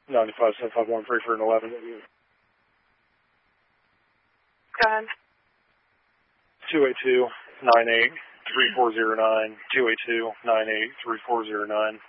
95-751 free for an 11. Go ahead. 282-98-3409, 282-98-3409.